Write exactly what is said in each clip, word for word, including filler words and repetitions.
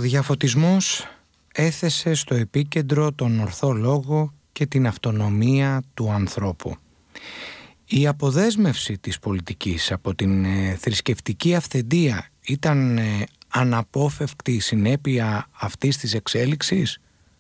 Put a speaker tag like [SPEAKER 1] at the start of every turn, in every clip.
[SPEAKER 1] διαφωτισμός έθεσε στο επίκεντρο τον ορθό λόγο και την αυτονομία του ανθρώπου. Η αποδέσμευση της πολιτικής από την ε, θρησκευτική αυθεντία ήταν ε, αναπόφευκτη συνέπεια αυτής της εξέλιξης?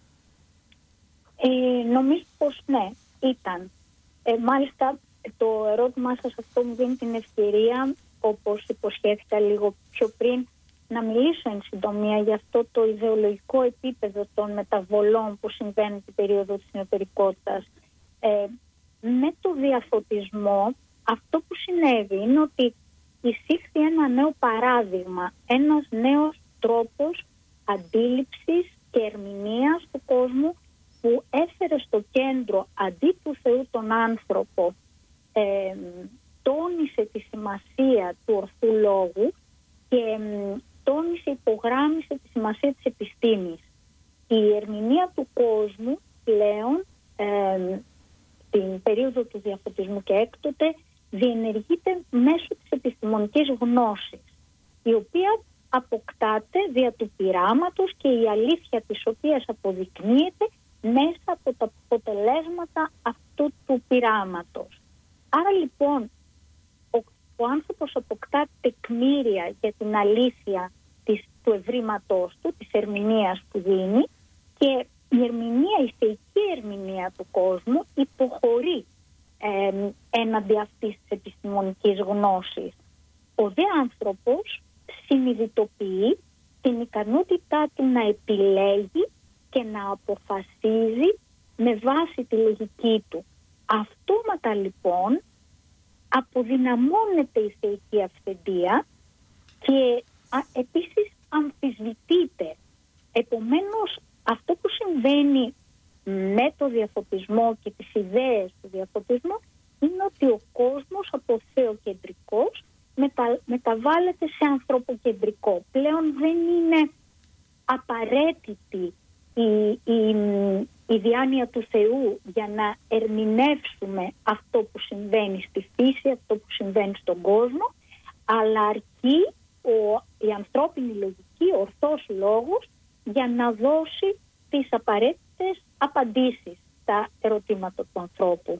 [SPEAKER 2] Ε, νομίζω πως ναι, ήταν. Ε, μάλιστα το ερώτημά σας αυτό μου δίνει την ευκαιρία, όπως υποσχέθηκα λίγο πιο πριν, να μιλήσω εν συντομία για αυτό το ιδεολογικό επίπεδο των μεταβολών που συμβαίνουν την περίοδο της νεωτερικότητας. Ε, με το διαφωτισμό αυτό που συνέβη είναι ότι εισήχθη ένα νέο παράδειγμα, ένας νέος τρόπος αντίληψης και ερμηνείας του κόσμου, που έφερε στο κέντρο αντί του Θεού τον άνθρωπο, ε, τόνισε τη σημασία του ορθού λόγου και ε, τόνισε, υπογράμμισε τη σημασία της επιστήμης. Η ερμηνεία του κόσμου πλέον ε, την περίοδο του διαφωτισμού και έκτοτε διενεργείται μέσω της επιστημονικής γνώσης, η οποία αποκτάται δια του πειράματος και η αλήθεια της οποίας αποδεικνύεται μέσα από τα αποτελέσματα αυτού του πειράματος. Άρα λοιπόν ο, ο άνθρωπος αποκτά τεκμήρια για την αλήθεια της, του ευρήματός του, της ερμηνείας που δίνει, και η ερμηνεία, η θεϊκή ερμηνεία του κόσμου υποχωρεί ε, έναντι αυτής της επιστημονικής γνώσης. Ο δε άνθρωπος συνειδητοποιεί την ικανότητά του να επιλέγει και να αποφασίζει με βάση τη λογική του. Αυτόματα λοιπόν αποδυναμώνεται η θεϊκή αυθεντία και α, επίσης αμφισβητείται. Επομένως αυτό που συμβαίνει με το διαφωτισμό και τις ιδέες του διαφωτισμού είναι ότι ο κόσμος από θεοκεντρικός μετα, μεταβάλλεται σε ανθρωποκεντρικό. Πλέον δεν είναι απαραίτητη η, η, η διάνοια του Θεού για να ερμηνεύσουμε αυτό που συμβαίνει στη φύση, αυτό που συμβαίνει στον κόσμο, αλλά αρκεί ο, η ανθρώπινη λογική, ο ορθός λόγος, για να δώσει τις απαραίτητες απαντήσεις στα ερωτήματα του ανθρώπου.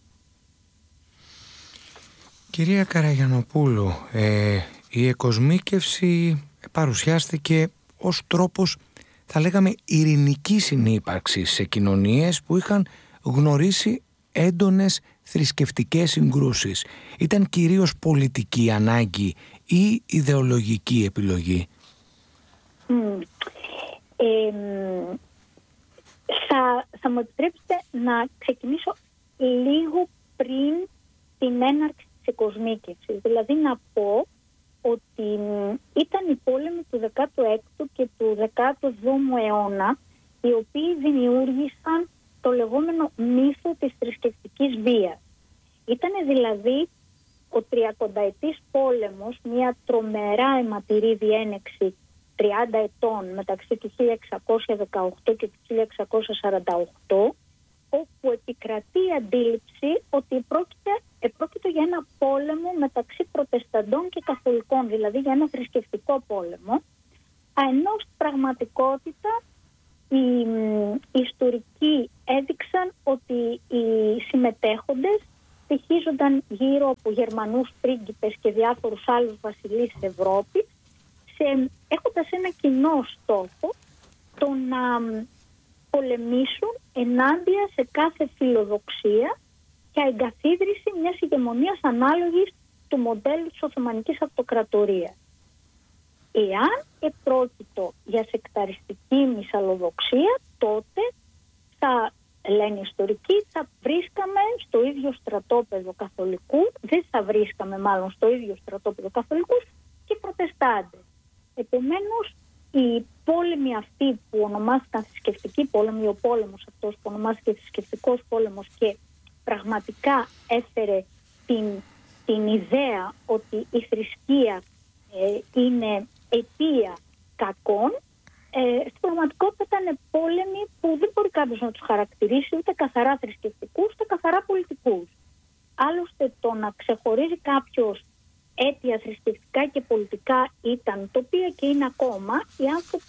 [SPEAKER 1] Κυρία Καραγιαννοπούλου, ε, η εκοσμίκευση παρουσιάστηκε ως τρόπος, θα λέγαμε, ειρηνικής συνύπαρξης σε κοινωνίες που είχαν γνωρίσει έντονες θρησκευτικές συγκρούσεις. Ήταν κυρίως πολιτική ανάγκη ή ιδεολογική επιλογή?
[SPEAKER 2] Mm. Ε, θα, θα μου επιτρέψετε να ξεκινήσω λίγο πριν την έναρξη της εκοσμίκευσης. Δηλαδή να πω ότι ήταν οι πόλεμοι του δεκάτου έκτου και του δεκάτου εβδόμου αιώνα, οι οποίοι δημιούργησαν το λεγόμενο μύθο της θρησκευτικής βίας. Ήταν δηλαδή ο τριακονταετής πόλεμος, μια τρομερά αιματηρή διένεξη τριάντα ετών μεταξύ του χίλια εξακόσια δεκαοκτώ και του χίλια εξακόσια σαράντα οκτώ, όπου επικρατεί η αντίληψη ότι πρόκειται, πρόκειται για ένα πόλεμο μεταξύ προτεσταντών και καθολικών, δηλαδή για ένα θρησκευτικό πόλεμο, ενώ στην πραγματικότητα οι, οι ιστορικοί έδειξαν ότι οι συμμετέχοντες στοιχίζονταν γύρω από Γερμανούς πρίγκιπες και διάφορους άλλους βασιλείς της Ευρώπης, σε, έχοντας ένα κοινό στόχο, το να πολεμήσουν ενάντια σε κάθε φιλοδοξία και εγκαθίδρυση μιας ηγεμονίας ανάλογης του μοντέλου της Οθωμανικής Αυτοκρατορίας. Εάν επρόκειτο για σεκταριστική μυσαλλοδοξία, τότε θα, λένε οι ιστορικοί, θα βρίσκαμε στο ίδιο στρατόπεδο καθολικού, δεν θα βρίσκαμε μάλλον στο ίδιο στρατόπεδο καθολικούς και προτεστάντες. Επομένως, οι πόλεμοι αυτοί που ονομάστηκαν θρησκευτικοί πόλεμοι, ο πόλεμος αυτός που ονομάστηκε θρησκευτικός πόλεμος και πραγματικά έφερε την, την ιδέα ότι η θρησκεία ε, είναι αιτία κακών, ε, στην πραγματικότητα ήταν πόλεμοι που δεν μπορεί κάποιος να τους χαρακτηρίσει ούτε καθαρά θρησκευτικούς, ούτε καθαρά πολιτικούς. Άλλωστε, το να ξεχωρίζει κάποιος αίτια θρησκευτικά και πολιτικά ήταν, το οποίο και είναι ακόμα, οι άνθρωποι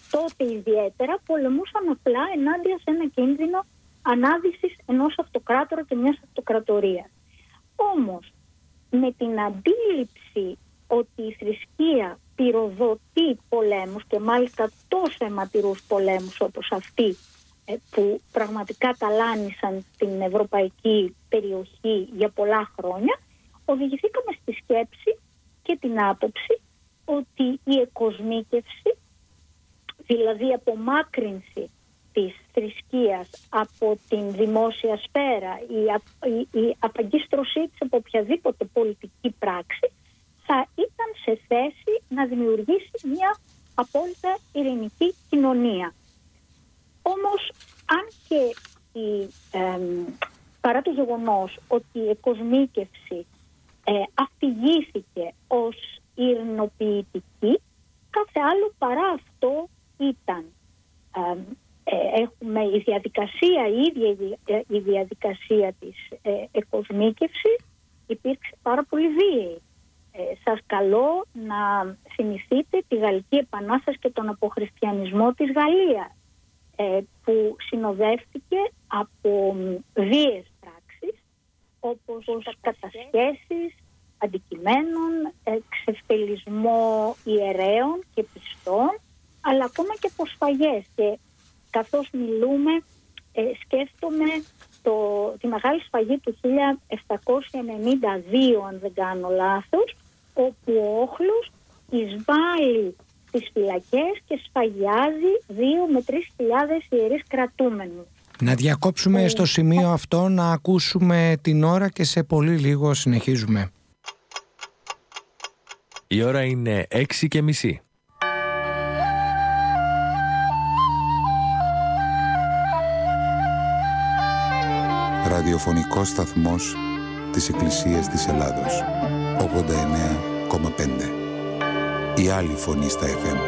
[SPEAKER 2] τότε ιδιαίτερα πολεμούσαν απλά ενάντια σε ένα κίνδυνο ανάδυσης ενός αυτοκράτορα και μιας αυτοκρατορίας. Όμως, με την αντίληψη ότι η θρησκεία πυροδοτεί πολέμους και μάλιστα τόσο αιματηρούς πολέμους όπως αυτοί που πραγματικά ταλάνισαν την ευρωπαϊκή περιοχή για πολλά χρόνια, οδηγηθήκαμε στη σκέψη και την άποψη ότι η εκοσμίκευση, δηλαδή η απομάκρυνση της θρησκείας από την δημόσια σφαίρα, η, η, η απαγκίστρωσή της από οποιαδήποτε πολιτική πράξη, θα ήταν σε θέση να δημιουργήσει μια απόλυτα ειρηνική κοινωνία. Όμως, αν και η, ε, παρά το γεγονός ότι η εκοσμίκευση ε, αφηγήθηκε ως ειρηνοποιητική, κάθε άλλο παρά αυτό ήταν. Ε, ε, έχουμε η διαδικασία, η ίδια η διαδικασία της ε, εκοσμίκευσης υπήρξε πάρα πολύ βίαιη. Ε, σας καλώ να θυμηθείτε τη Γαλλική Επανάσταση και τον αποχριστιανισμό της Γαλλίας, ε, που συνοδεύτηκε από βίαιες πράξεις όπως κατασχέσεις αντικειμένων, ε, ξεφτελισμό ιερέων και πιστών, αλλά ακόμα και αποσφαγές. Και καθώς μιλούμε, ε, σκέφτομαι το, τη μεγάλη σφαγή του χίλια επτακόσια ενενήντα δύο, αν δεν κάνω λάθος, όπου ο όχλος εισβάλλει στις φυλακές και σφαγιάζει δύο με τρεις χιλιάδες ιερείς κρατούμενους.
[SPEAKER 1] Να διακόψουμε ε, στο σημείο αυτό, να ακούσουμε την ώρα και σε πολύ λίγο συνεχίζουμε.
[SPEAKER 3] Η ώρα είναι έξι και μισή.
[SPEAKER 4] Ραδιοφωνικός σταθμός της Εκκλησίας της Ελλάδος. ογδόντα εννέα κόμμα πέντε. Η άλλη φωνή στα εφ εμ.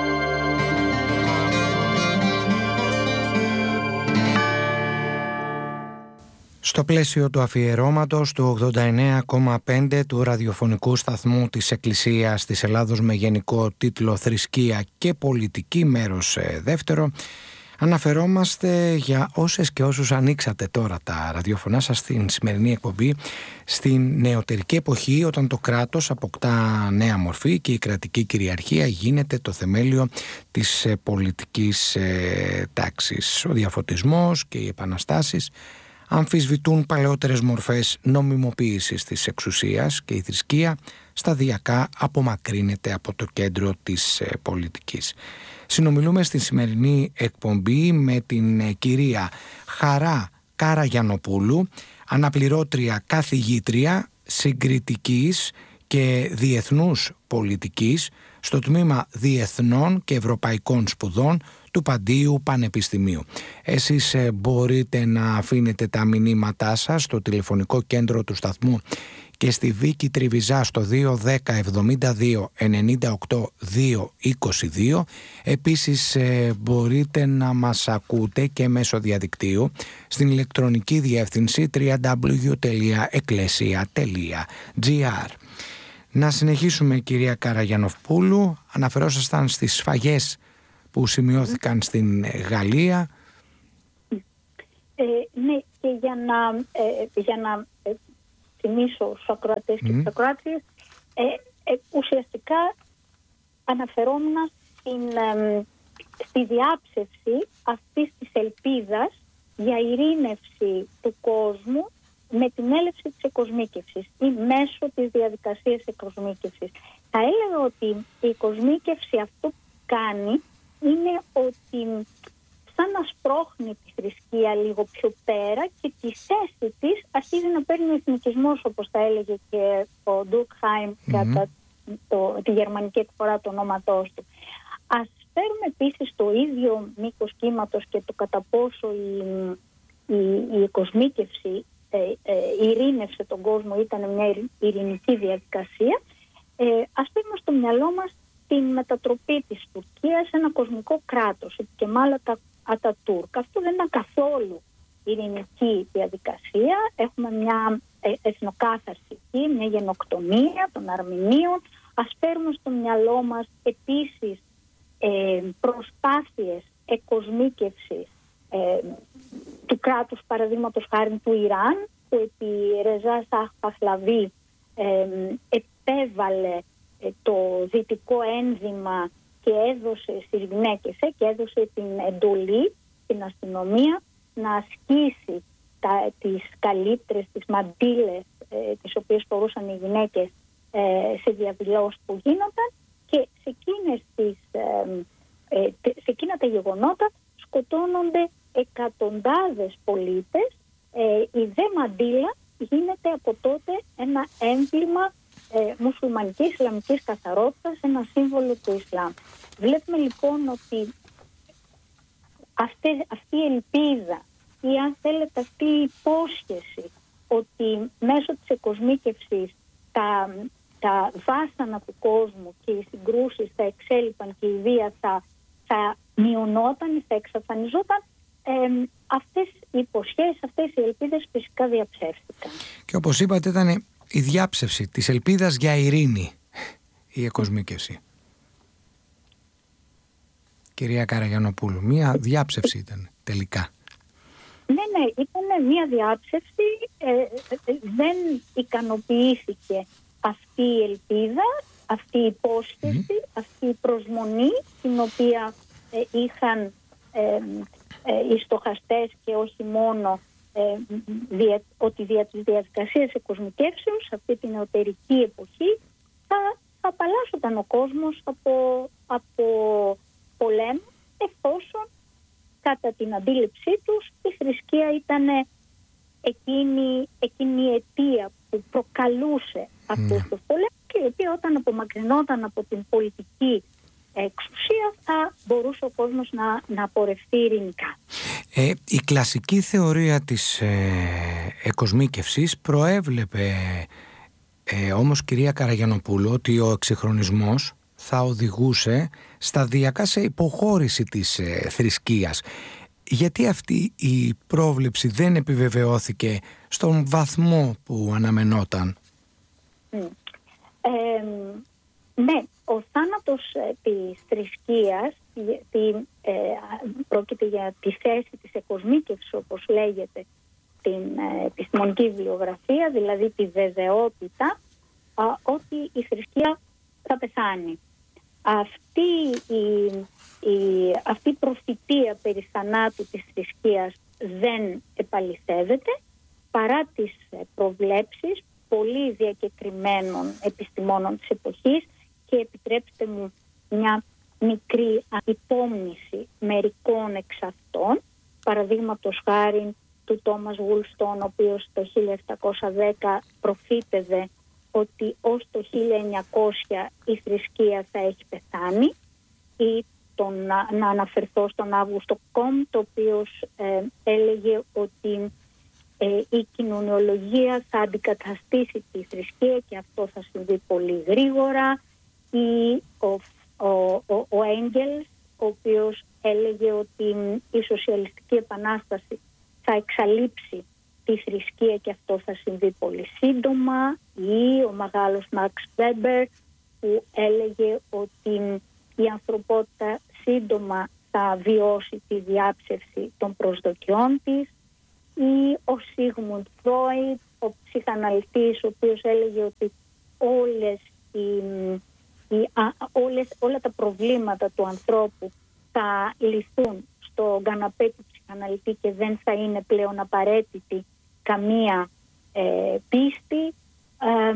[SPEAKER 1] Στο πλαίσιο του αφιερώματος του ογδόντα εννέα κόμμα πέντε του ραδιοφωνικού σταθμού της Εκκλησίας της Ελλάδος με γενικό τίτλο «Θρησκεία και πολιτική», μέρος δεύτερο, αναφερόμαστε για όσες και όσους ανοίξατε τώρα τα ραδιοφωνά σας στην σημερινή εκπομπή στην νεωτερική εποχή, όταν το κράτος αποκτά νέα μορφή και η κρατική κυριαρχία γίνεται το θεμέλιο της πολιτικής ε, τάξης. Ο διαφωτισμός και οι επαναστάσεις αμφισβητούν παλαιότερες μορφές νομιμοποίησης της εξουσίας και η θρησκεία σταδιακά απομακρύνεται από το κέντρο της ε, πολιτικής. Συνομιλούμε στη σημερινή εκπομπή με την κυρία Χαρά Καραγιανοπούλου, αναπληρώτρια καθηγήτρια συγκριτικής και διεθνούς πολιτικής στο τμήμα Διεθνών και Ευρωπαϊκών Σπουδών του Παντίου Πανεπιστημίου. Εσείς μπορείτε να αφήνετε τα μηνύματά σας στο τηλεφωνικό κέντρο του σταθμού και στη Βίκη Τριβιζά στο δύο δέκα εβδομήντα δύο ενενήντα οκτώ διακόσια είκοσι δύο. Επίσης μπορείτε να μας ακούτε και μέσω διαδικτύου στην ηλεκτρονική διεύθυνση double-u double-u double-u τελεία εκκλησία τελεία τζι άρ. Να συνεχίσουμε, κυρία Καραγιανοπούλου. Αναφερόσασταν στις σφαγές που σημειώθηκαν στην Γαλλία.
[SPEAKER 2] Ε, ναι, και για να, ε, για να ε, θυμίσω στους ακροατές mm. και τις ακροάτριες, ε, ε, ουσιαστικά αναφερόμουν στην, ε, στη διάψευση αυτής της ελπίδας για ειρήνευση του κόσμου με την έλευση της εκοσμίκευσης ή μέσω της διαδικασίας εκοσμίκευσης. Θα έλεγα ότι η εκοσμίκευση αυτό που κάνει είναι ότι σαν να σπρώχνει τη θρησκεία λίγο πιο πέρα και τη θέση της αρχίζει να παίρνει ο εθνικισμός, όπως τα έλεγε και ο Ντουρκχάιμ mm-hmm. κατά το, τη γερμανική εκφορά του ονόματός του. Ας φέρουμε επίσης το ίδιο μήκος κύματος και το κατά πόσο η, η, η εκοσμίκευση ε, ε, ειρήνευσε τον κόσμο, ήταν μια ειρηνική διαδικασία. Ε, ας φέρουμε στο μυαλό μας την μετατροπή της Τουρκίας σε ένα κοσμικό κράτος και μάλιστα Ατατούρκ. Αυτό δεν ήταν καθόλου ειρηνική διαδικασία. Έχουμε μια εθνοκάθαρση εκεί, μια γενοκτονία των Αρμενίων. Ας φέρουμε στο μυαλό μας επίσης ε, προσπάθειες εκοσμίκευσης ε, του κράτους, παραδείγματος χάρη του Ιράν, που επί Ρεζά Σαχ Παχλαβή ε, επέβαλε ε, το δυτικό ένδυμα και έδωσε στις γυναίκες ε, και έδωσε την εντολή στην αστυνομία να ασκήσει τα, τις καλύπτρες, τις μαντήλες ε, τις οποίες φορούσαν οι γυναίκες ε, σε διαδηλώσεις που γίνονταν, και σε, εκείνες τις, ε, ε, σε εκείνα τα γεγονότα σκοτώνονται εκατοντάδες πολίτες. Ε, η δε μαντήλα γίνεται από τότε ένα έμβλημα ε, μουσουλμανικής ισλαμικής καθαρότητας, ένα σύμβολο του Ισλάμ. Βλέπουμε λοιπόν ότι αυτή, αυτή η ελπίδα, ή αν θέλετε αυτή η υπόσχεση ότι μέσω της εκοσμίκευσης τα, τα βάσανα του κόσμου και οι συγκρούσεις θα εξέλιπαν και η βία θα, θα μειωνόταν, θα εξαφανιζόταν, ε, αυτές οι υποσχέσεις, αυτές οι ελπίδες φυσικά διαψεύστηκαν.
[SPEAKER 1] Και όπως είπατε, ήταν η διάψευση της ελπίδας για ειρήνη η εκοσμίκευση. Κυρία Καραγιαννοπούλου, μία διάψευση ήταν τελικά.
[SPEAKER 2] Ναι, ναι, ήταν μία διάψευση, ε, ε, δεν ικανοποιήθηκε αυτή η ελπίδα, αυτή η υπόσχεση, mm. αυτή η προσμονή την οποία ε, είχαν ε, ε, οι στοχαστές, και όχι μόνο ε, δια, ότι δια της διαδικασίας εκοσμικεύσεως σε αυτή την νεωτερική εποχή θα, θα απαλλάσσονταν ο κόσμος από, από πολέμου, εφόσον κατά την αντίληψή τους η θρησκεία ήταν εκείνη, εκείνη η αιτία που προκαλούσε αυτούς mm. τους πολέμους, και η οποία όταν απομακρυνόταν από την πολιτική εξουσία θα μπορούσε ο κόσμος να, να πορευτεί ειρηνικά.
[SPEAKER 1] Ε, η κλασική θεωρία της ε, εκοσμίκευσης προέβλεπε ε, όμως, κυρία Καραγιαννοπούλου, ότι ο εξυγχρονισμός θα οδηγούσε σταδιακά σε υποχώρηση της ε, θρησκείας. Γιατί αυτή η πρόβλεψη δεν επιβεβαιώθηκε στον βαθμό που αναμενόταν?
[SPEAKER 2] Mm. Ε, ναι, ο θάνατος ε, της θρησκείας τη, ε, πρόκειται για τη θέση της εκοσμίκευσης, όπως λέγεται στην ε, επιστημονική βιβλιογραφία, δηλαδή τη βεβαιότητα α, ότι η θρησκεία θα πεθάνει. Αυτή η, η, αυτή η προφητεία περί θανάτου της θρησκείας δεν επαληθεύεται, παρά τις προβλέψεις πολύ διακεκριμένων επιστημόνων της εποχής, και επιτρέψτε μου μια μικρή υπόμνηση μερικών εξ αυτών, παραδείγματος χάριν του Τόμας Γουλστόν, ο οποίος το χίλια επτακόσια δέκα προφήτευε ότι ως το χίλια εννιακόσια η θρησκεία θα έχει πεθάνει, ή τον, να, να αναφερθώ στον Αύγουστο Κόμπτ, ο οποίος ε, έλεγε ότι ε, η κοινωνιολογία θα αντικαταστήσει τη θρησκεία και αυτό θα συμβεί πολύ γρήγορα, ή ο, ο, ο, ο Έγγελς, ο οποίος έλεγε ότι η σοσιαλιστική επανάσταση θα εξαλείψει τη θρησκεία και αυτό θα συμβεί πολύ σύντομα, ή ο μεγάλος Μαξ Βέμπερ, που έλεγε ότι η ανθρωπότητα σύντομα θα βιώσει τη διάψευση των προσδοκιών της, ή ο Σίγμουντ Φρόιντ, ο ψυχαναλυτής, ο οποίος έλεγε ότι όλες οι, οι, α, όλες, όλα τα προβλήματα του ανθρώπου θα λυθούν στο καναπέ του ψυχαναλυτή και δεν θα είναι πλέον απαραίτητη καμία ε, πίστη, ε,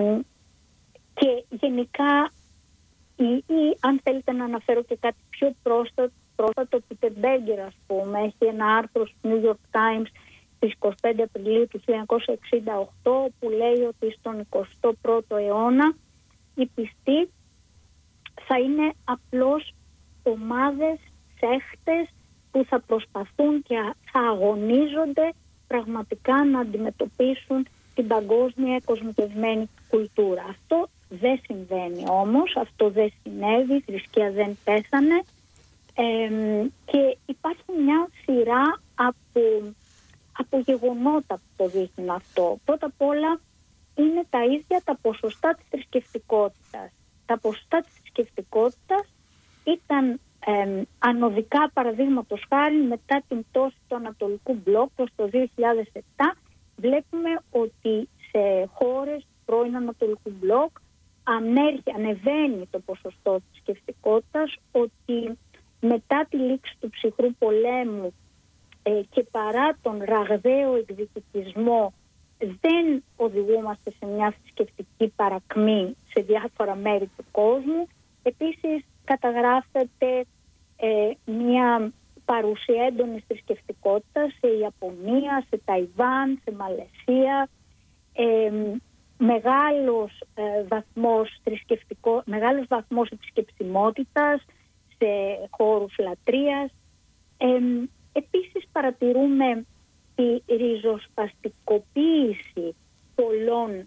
[SPEAKER 2] και γενικά ή, ή αν θέλετε να αναφέρω και κάτι πιο πρόσθετο, πρόσθετο, ο Πίτερ Μπέργκερ, ας πούμε, έχει ένα άρθρο στο New York Times της εικοστή πέμπτη Απριλίου του χίλια εννιακόσια εξήντα οκτώ που λέει ότι στον εικοστό πρώτο αιώνα οι πιστοί θα είναι απλώς ομάδες, σέχτες που θα προσπαθούν και θα αγωνίζονται πραγματικά να αντιμετωπίσουν την παγκόσμια κοσμικευμένη κουλτούρα. Αυτό δεν συμβαίνει όμως, αυτό δεν συνέβη, η θρησκεία δεν πέθανε, ε, και υπάρχει μια σειρά από, από γεγονότα που το δείχνουν αυτό. Πρώτα απ' όλα είναι τα ίδια τα ποσοστά της θρησκευτικότητας. Τα ποσοστά της θρησκευτικότητας ήταν ε, ανωδικά, παραδείγματος χάρη, μετά την πτώση του Ανατολικού Μπλοκ προς το δύο χιλιάδες επτά, βλέπουμε ότι σε χώρες του πρώην Ανατολικού Μπλοκ ανέρχει, ανεβαίνει το ποσοστό της θρησκευτικότητας, ότι μετά τη λήξη του ψυχρού πολέμου ε, και παρά τον ραγδαίο εκδικητισμό δεν οδηγούμαστε σε μια θρησκευτική παρακμή σε διάφορα μέρη του κόσμου. Επίσης καταγράφεται ε, μια παρουσία έντονης θρησκευτικότητας σε Ιαπωνία, σε Ταϊβάν, σε Μαλαισία, ε, μεγάλος, ε, βαθμός θρησκευτικό, μεγάλος βαθμός επισκεψιμότητας σε χώρους λατρείας. Ε, επίσης παρατηρούμε τη ριζοσπαστικοποίηση πολλών ε,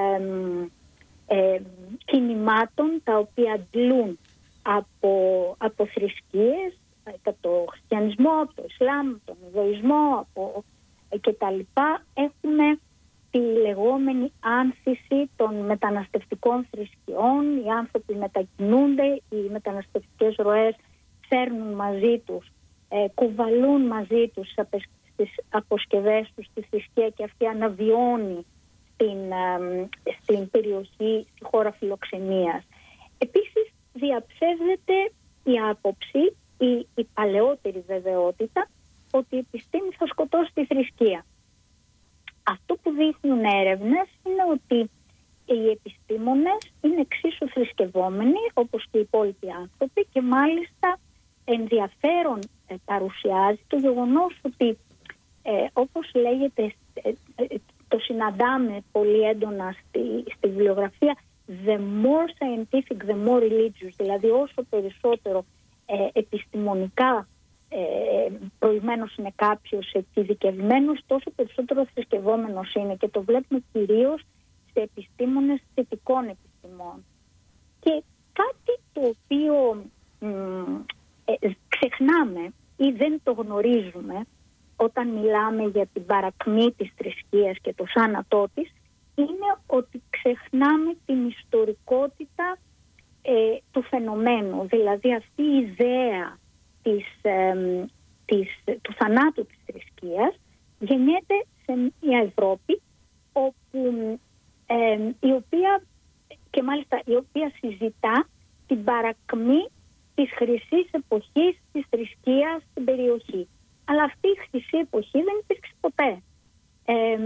[SPEAKER 2] ε, κινημάτων τα οποία αντλούν από, από θρησκείες, από το χριστιανισμό, από το Ισλάμ, τον Ινδουισμό από, ε, και τα λοιπά. Έχουμε τη λεγόμενη άνθηση των μεταναστευτικών θρησκειών. Οι άνθρωποι μετακινούνται, οι μεταναστευτικές ροές φέρνουν μαζί τους, ε, κουβαλούν μαζί τους στις αποσκευές τους στη θρησκεία και αυτή αναβιώνει στην, ε, στην περιοχή, στη χώρα φιλοξενίας. Επίσης διαψεύδεται η άποψη, η, η παλαιότερη βεβαιότητα ότι η επιστήμη θα σκοτώσει τη θρησκεία. Αυτό που δείχνουν έρευνες είναι ότι οι επιστήμονες είναι εξίσου θρησκευόμενοι όπως και οι υπόλοιποι άνθρωποι και μάλιστα ενδιαφέρον ε, παρουσιάζει το γεγονός ότι ε, όπως λέγεται, ε, ε, το συναντάμε πολύ έντονα στη, στη βιβλιογραφία, the more scientific, the more religious, δηλαδή όσο περισσότερο ε, επιστημονικά ε, προηγμένος είναι κάποιος εξειδικευμένος, τόσο περισσότερο θρησκευόμενος είναι, και το βλέπουμε κυρίως σε επιστήμονες θετικών επιστημών. Και κάτι το οποίο μ, ε, ξεχνάμε ή δεν το γνωρίζουμε όταν μιλάμε για την παρακμή της θρησκείας και το θάνατό της, είναι ότι ξεχνάμε την ιστορικότητα ε, του φαινομένου. Δηλαδή αυτή η ιδέα της, ε, της, του θανάτου της θρησκείας γεννιέται σε μια Ευρώπη όπου, ε, η οποία, και μάλιστα η οποία συζητά την παρακμή της χρυσής εποχής της θρησκείας στην περιοχή. Αλλά αυτή η χρυσή εποχή δεν υπήρξε ποτέ. Ε,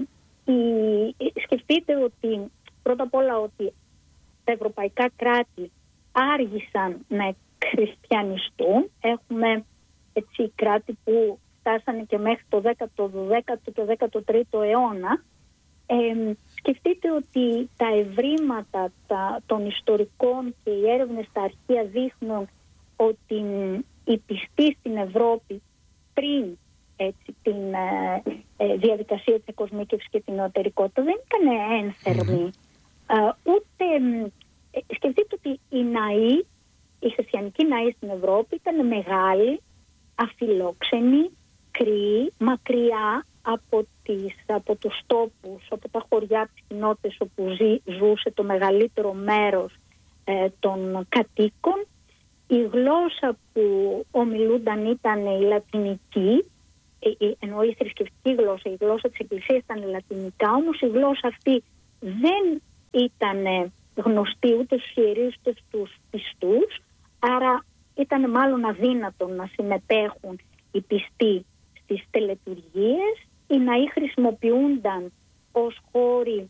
[SPEAKER 2] η, σκεφτείτε ότι πρώτα απ' όλα ότι τα ευρωπαϊκά κράτη άργησαν να χριστιανιστούν. Έχουμε έτσι κράτη που φτάσανε και μέχρι το δέκατο, δώδεκατο και δέκατο τρίτο αιώνα. Ε, σκεφτείτε ότι τα ευρήματα τα, των ιστορικών και οι έρευνες στα αρχεία δείχνουν ότι οι πιστοί στην Ευρώπη πριν έτσι, την ε, ε, διαδικασία της εκοσμίκευσης και την νεωτερικότητα δεν ήταν ένθερμοι. Mm-hmm. Ε, ούτε ε, σκεφτείτε ότι οι ναοί, οι χριστιανικοί ναοί στην Ευρώπη ήταν μεγάλοι, αφιλόξενοι, κρύοι, μακριά από, τις, από τους τόπους, από τα χωριά, τις κοινότητες όπου ζει, ζούσε το μεγαλύτερο μέρος ε, των κατοίκων. Η γλώσσα που ομιλούνταν ήταν η λατινική, ενώ η θρησκευτική γλώσσα, η γλώσσα της Εκκλησίας ήταν λατινικά, όμως η γλώσσα αυτή δεν ήταν γνωστή ούτε στους ιερείς ούτε στους πιστούς, άρα ήταν μάλλον αδύνατο να συμμετέχουν οι πιστοί στις τελετουργίες. Οι ναοί χρησιμοποιούνταν ως χώροι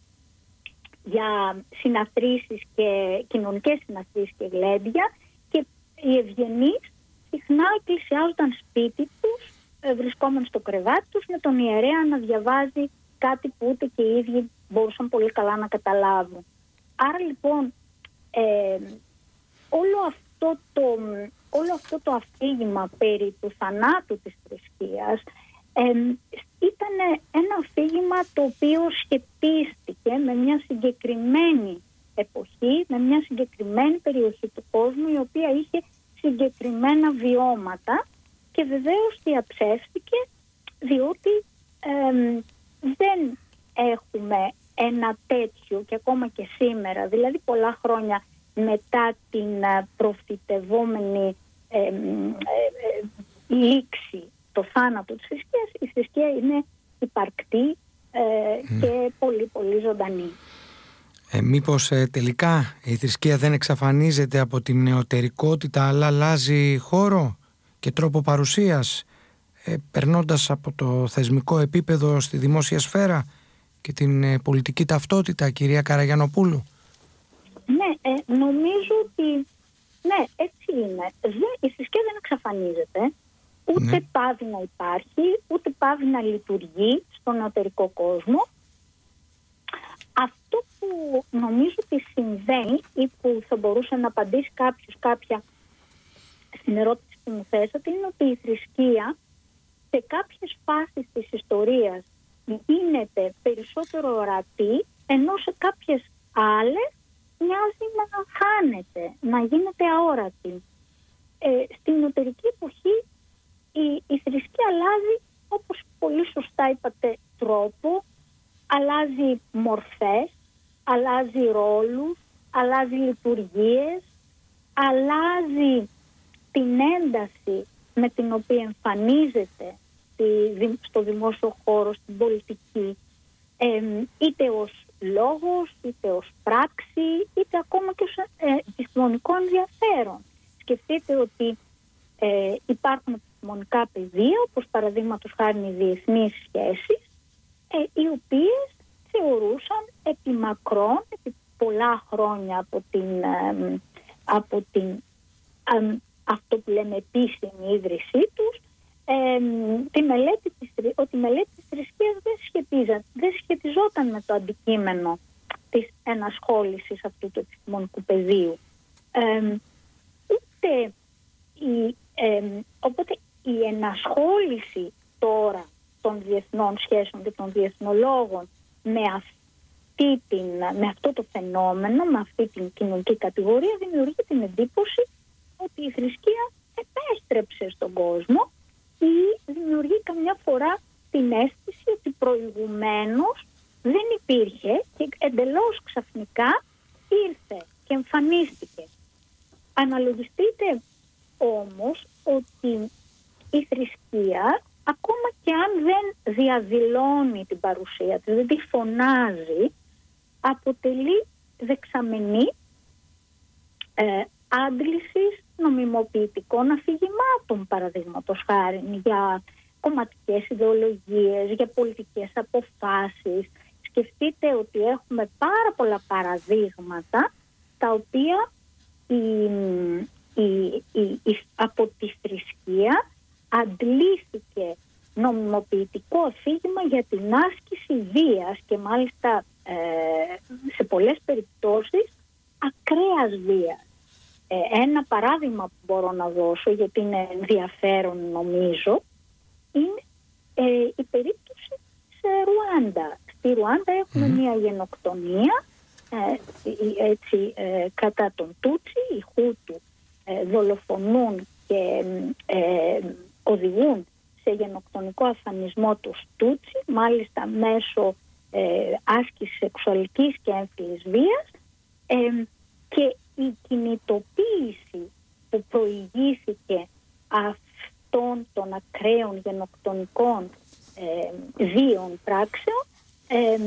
[SPEAKER 2] για συναθρήσεις και κοινωνικές συναθρήσεις και γλέντια, και οι ευγενείς συχνά εκκλησιάζονταν σπίτι τους, βρισκόμενοι στο κρεβάτι τους, με τον ιερέα να διαβάζει κάτι που ούτε και οι ίδιοι μπορούσαν πολύ καλά να καταλάβουν. Άρα λοιπόν ε, όλο, αυτό το, όλο αυτό το αφήγημα περί του θανάτου της θρησκείας ε, ήταν ένα αφήγημα το οποίο σχετίστηκε με μια συγκεκριμένη εποχή, με μια συγκεκριμένη περιοχή του κόσμου, η οποία είχε συγκεκριμένα βιώματα, και βεβαίως διαψεύστηκε διότι ε, δεν έχουμε ένα τέτοιο, και ακόμα και σήμερα, δηλαδή πολλά χρόνια μετά την προφητευόμενη ε, ε, ε, λήξει το θάνατο της θρησκείας, η θρησκεία είναι υπαρκτή ε, mm. και πολύ πολύ ζωντανή.
[SPEAKER 1] Ε, μήπως ε, τελικά η θρησκεία δεν εξαφανίζεται από την νεωτερικότητα, αλλά αλλάζει χώρο και τρόπο παρουσίας, ε, περνώντας από το θεσμικό επίπεδο στη δημόσια σφαίρα και την ε, πολιτική ταυτότητα, κυρία Καραγιαννοπούλου?
[SPEAKER 2] Ναι, ε, νομίζω ότι ναι, έτσι είναι. Δε, η θρησκεία δεν εξαφανίζεται, ούτε ναι. πάβει να υπάρχει, ούτε πάβει να λειτουργεί στον νεωτερικό κόσμο. Αυτό που νομίζω ότι συμβαίνει ή που θα μπορούσε να απαντήσει κάποιος κάποια στην ερώτηση που μου θέσατε, είναι ότι η θρησκεία σε κάποιες φάσεις της ιστορίας γίνεται περισσότερο ορατή, ενώ σε κάποιες άλλες μοιάζει να χάνεται, να γίνεται αόρατη. Ε, στην νεωτερική εποχή η, η θρησκεία αλλάζει, όπως πολύ σωστά είπατε, τρόπο, αλλάζει μορφές, αλλάζει ρόλους, αλλάζει λειτουργίες, αλλάζει την ένταση με την οποία εμφανίζεται στο δημόσιο χώρο, στην πολιτική, ε, είτε ως λόγος, είτε ως πράξη, είτε ακόμα και ως ε, επιστημονικό ενδιαφέρον. Σκεφτείτε ότι ε, υπάρχουν επιστημονικά πεδία, όπως παραδείγματος χάρη οι διεθνείς σχέσεις, ε, οι οποίες θεωρούσαν επί μακρόν, επί πολλά χρόνια από την, ε, από την ε, αυτό που λέμε επίσημη ίδρυσή τους, ε, τη μελέτη της, ότι η μελέτη της θρησκείας δεν, δεν σχετιζόταν με το αντικείμενο της ενασχόλησης αυτού του επιστημονικού πεδίου. Ε, ούτε η, ε, οπότε η ενασχόληση τώρα των διεθνών σχέσεων και των διεθνολόγων με, αυτή την, με αυτό το φαινόμενο, με αυτή την κοινωνική κατηγορία, δημιουργεί την εντύπωση ότι η θρησκεία επέστρεψε στον κόσμο ή δημιουργεί καμιά φορά την αίσθηση ότι προηγουμένως δεν υπήρχε και εντελώς ξαφνικά ήρθε και εμφανίστηκε. Αναλογιστείτε όμως ότι η θρησκεία, ακόμα και αν δεν διαδηλώνει την παρουσία της, δεν τη φωνάζει, αποτελεί δεξαμενή ε, άντλησης νομιμοποιητικών αφηγημάτων, παραδείγματος χάρη, για κομματικές ιδεολογίες, για πολιτικές αποφάσεις. Σκεφτείτε ότι έχουμε πάρα πολλά παραδείγματα τα οποία η, η, η, η, από τη θρησκεία αντλήθηκε νομιμοποιητικό αφήγημα για την άσκηση βίας και μάλιστα ε, σε πολλές περιπτώσεις ακραίας βίας. Ε, ένα παράδειγμα που μπορώ να δώσω, γιατί είναι ενδιαφέρον νομίζω, είναι ε, η περίπτωση της Ρουάντα. Στη Ρουάντα έχουμε mm. μια γενοκτονία ε, έτσι, ε, κατά τον Τούτσι. Οι Χούτου ε, δολοφονούν και ε, οδηγούν σε γενοκτονικό αφανισμό του Τούτσι, μάλιστα μέσω ε, άσκησης σεξουαλικής και έμφυλης βίας, ε, και η κινητοποίηση που προηγήθηκε αυτών των ακραίων γενοκτονικών ε, βίων πράξεων ε,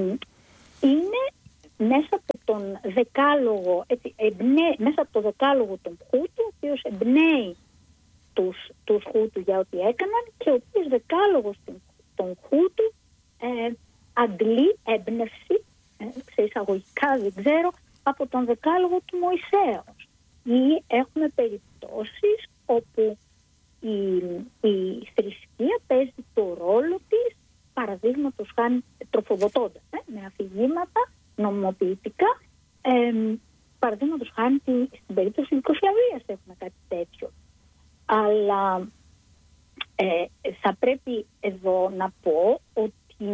[SPEAKER 2] είναι μέσα από τον δεκάλογο, έτσι, εμπνέ, μέσα από το δεκάλογο των Χούτου, ο οποίος εμπνέει τους, τους Χούτου για ό,τι έκαναν, και ο οποίος δεκάλογος των, των Χούτου ε, αντλεί έμπνευση, ε, σε εισαγωγικά δεν ξέρω, από τον δεκάλογο του Μωυσέως. Ή έχουμε περιπτώσεις όπου η, η θρησκεία παίζει το ρόλο της, παραδείγματος χάνει τροφοδοτώντας ε, με αφηγήματα νομιμοποιητικά, ε, παραδείγματος χάνει στην περίπτωση της Ιουγκοσλαβίας έχουμε κάτι τέτοιο. Αλλά ε, θα πρέπει εδώ να πω ότι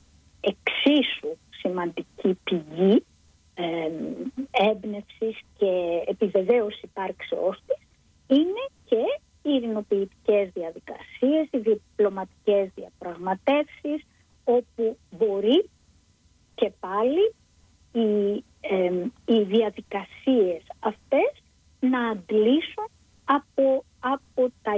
[SPEAKER 2] εξίσου σημαντική πηγή ε, έμπνευσης και επιβεβαίωση υπάρξεώς της είναι και οι ειρηνοποιητικές διαδικασίες, οι διπλωματικές διαπραγματεύσεις, όπου μπορεί και πάλι οι, ε, οι διαδικασίες αυτές να αντλήσουν από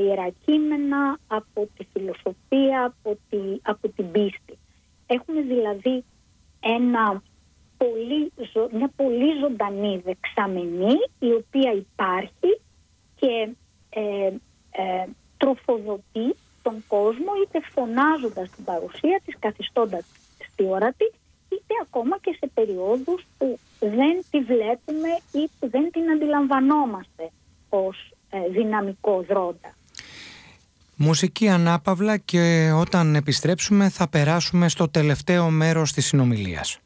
[SPEAKER 2] ιερά κείμενα, από τη φιλοσοφία, από, τη, από την πίστη. Έχουμε δηλαδή ένα πολύ, μια πολύ ζωντανή δεξαμενή, η οποία υπάρχει και ε, ε, τροφοδοτεί τον κόσμο, είτε φωνάζοντας την παρουσία της, καθιστώντας τη όρατη, είτε ακόμα και σε περιόδους που δεν τη βλέπουμε ή που δεν την αντιλαμβανόμαστε ως ε, δυναμικό δρόντα.
[SPEAKER 1] Μουσική ανάπαυλα, και όταν επιστρέψουμε θα περάσουμε στο τελευταίο μέρος της συνομιλίας.